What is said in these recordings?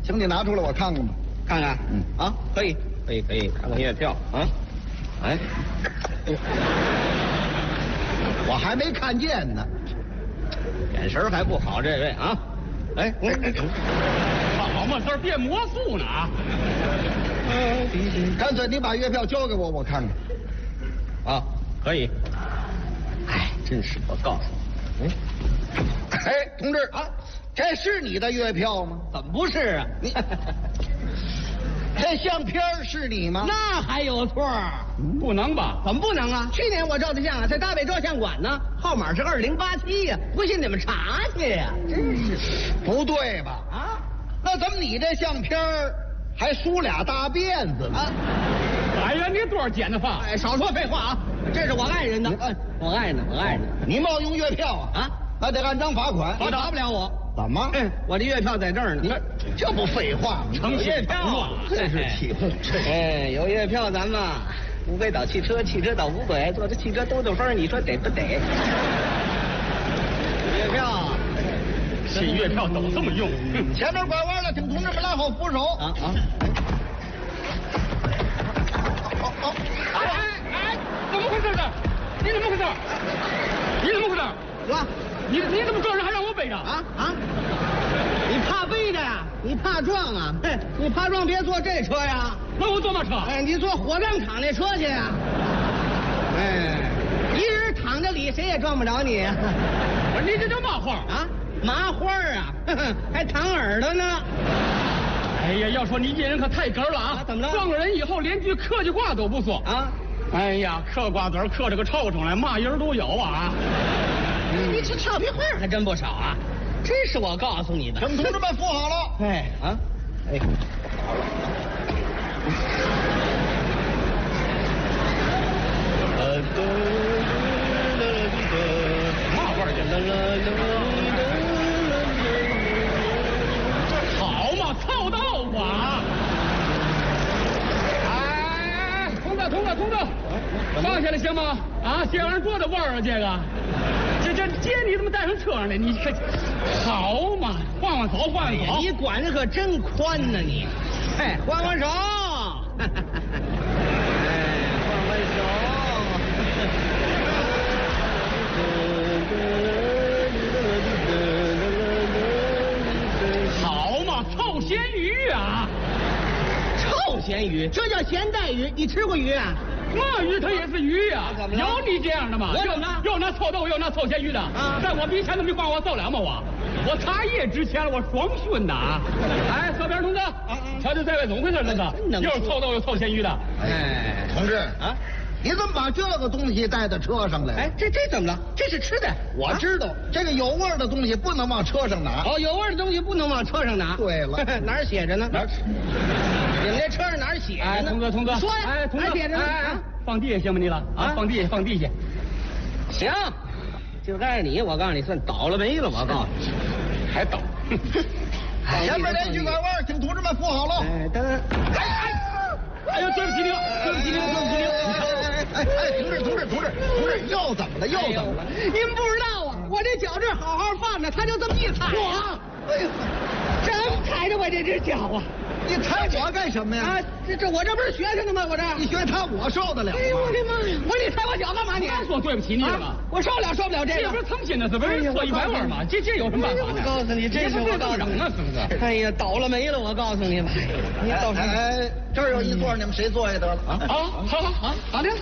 请你拿出来我看看吧。 看看，啊，可以，看看月票啊。哎， 我还没看见呢， 眼神还不好，这位啊。哎， 好嘛，这儿变魔术呢啊！ 干脆你把月票交给我，我看看。 啊，可以。哎，真是我告诉你， 哎，同志啊，这是你的月票吗？ 怎么不是啊？ 你这相片是你吗？ 那还有错？ 不能吧？ 怎么不能啊？去年我照的相啊，在大北照相馆呢，号码是2087呀，不信你们查去呀。真是不对吧？ 啊， 那怎么你这相片还梳俩大辫子呢？ 哎呀，你多少剪的发？ 哎，少说废话啊！这是我爱人的，我爱呢。 你冒用月票啊？ 啊， 那得按章罚款。 你打不了我。 怎么？ 我的月票在这儿呢。 这不废话吗？ 有月票啊， 真是气愤！ 哎，有月票咱们乌龟倒汽车，汽车倒乌龟，坐着汽车兜兜风，你说得不得？月票， 这月票都这么用？ 前面拐弯了，请同志们拉好扶手。 啊！ 哎，怎么回事呢？你怎么回事？ 是吧？ 你怎么撞人还让我背着？ 啊！你怕背着呀？你怕撞啊？嘿，你怕撞别坐这车呀。 那我坐嘛车？ 哎，你坐火葬场那车去呀。哎，一人躺着里，谁也撞不着你。 不是你这叫嘛话啊？麻花啊，还躺耳朵呢。 哎呀，要说你这人可太哏了啊！ 怎么了？ 撞了人以后连句客气话都不说啊！ 哎呀，嗑瓜子嗑这个臭虫来，嘛人都有啊！ 你这俏皮话还真不少啊！这是我告诉你的。 请同志们扶好了。 哎啊，哎， 嘛话儿好嘛，凑到吧！哎，同志，放下来行吗？啊，这玩意儿多大味儿啊！这个，这姐你怎么带上车上来？你这好嘛，换走。 你管的可真宽呢你。哎，换手。哎，换手。 好嘛，臭咸鱼啊！ 臭咸鱼，这叫咸带鱼。你吃过鱼啊？ 嘛鱼它也是鱼呀、 怎么了有你这样的吗？ 我怎么了又拿臭豆，又拿臭咸鱼的啊在我比钱都没管我走了吗？我茶叶值钱了，我双熏的啊！哎，侧边同志，瞧瞧这位怎么回事？这个又是臭豆又臭咸鱼的。 哎， 同志啊， 你怎么把这个东西带到车上来？ 哎，这怎么了？这是吃的。 我知道这个有味儿的东西不能往车上拿。 哦，有味儿的东西不能往车上拿。 对了哪儿写着呢？你们这车上哪儿写着呢？ 哎，同志， 说呀！ 哎，同志， 哪儿写着呢？ 哎，放地下行吗？你了啊？放地下。 行，就该你，我告诉你，算倒了霉了。我告诉你， 还倒。 前面连续拐弯，请同志们扶好了。 哎，等。 哎呀，对不起您。 同志，又怎么了？ 您不知道啊，我这脚这好好放着，他就这么一踩啊！ 哎呀， 真踩着我这只脚啊！ 你踩我干什么呀？ 啊，我这不是学生呢吗？我这你学他，我受得了吗？ 哎呦我的妈呀！我说你踩我脚干嘛你？ 说对不起你了吗？ 我受不了这个。 这不是诚心的，是不是错100万吗？这有什么办法呢？ 我告诉你，这是我告诉你， 是不是？ 哎呀，倒了霉了！我告诉你吧，你倒什么？ 哎，这儿有一座，你们谁坐下得了啊？ 好的。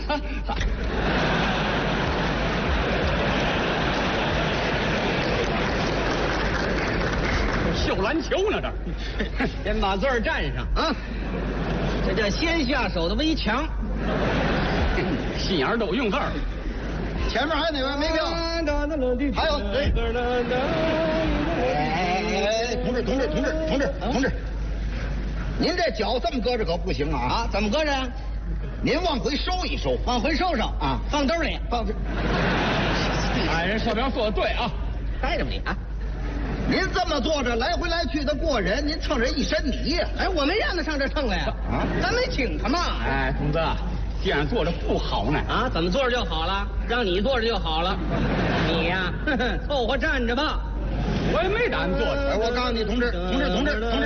绣篮球呢，这先把字儿占上啊！这叫先下手的围墙。 心眼儿都用字儿。 前面还有哪位没票？还有，同志，您这脚这么搁着可不行啊！ 啊，怎么搁着呀？ 您往回收一收， 往回收啊， 放兜里， 放这。 哎，人小彪说的对啊， 待着你啊！ 您这么坐着来回来去的过人，您蹭人一身泥呀！ 哎，我没让他上这蹭来呀！ 啊， 咱没请他嘛！ 哎，同志，这样坐着不好呢。 啊，怎么坐着就好了？让你坐着就好了。你呀，凑合站着吧。 我也没打算坐着。 哎，我告诉你，同志。